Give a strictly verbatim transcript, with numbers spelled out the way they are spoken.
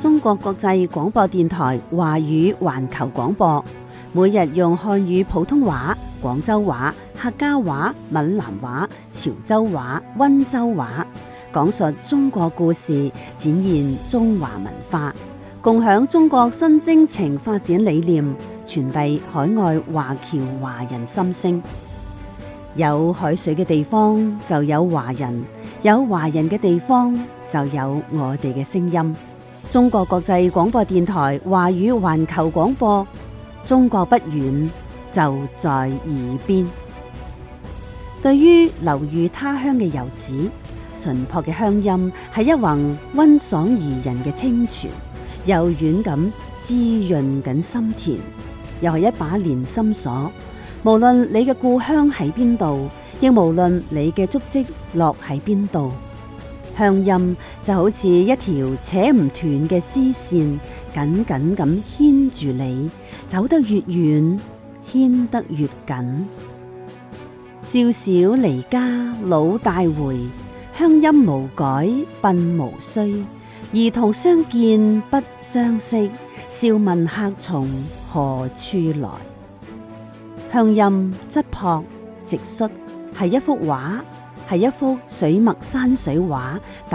中國國際廣播電台華語環球廣播，每日用漢語普通話、廣州話、客家話、閩南話、潮州話、溫州話，講述中國故事，展現中華文化，共享中國新征程發展理念，傳遞海外華僑華人心聲。有海水嘅地方就有華人，有華人嘅地方就有我哋嘅聲音。中國國際廣播電台華語環球廣播，中國不遠，就在耳邊。對於流寓他鄉嘅遊子，純樸嘅鄉音係一泓溫爽宜人嘅清泉，柔軟咁滋潤緊心田，又係一把連心鎖。無論你嘅故鄉喺邊度，亦無論你嘅足跡落喺邊度，鄉音就好似一條扯唔斷嘅絲線，緊緊咁牽住你，走得越遠，牽得越緊。少小離家老大回，鄉音無改鬢無衰。兒童相見不相識，笑問客從何處來。鄉音質樸直率，係一幅畫，係一幅水墨山水畫。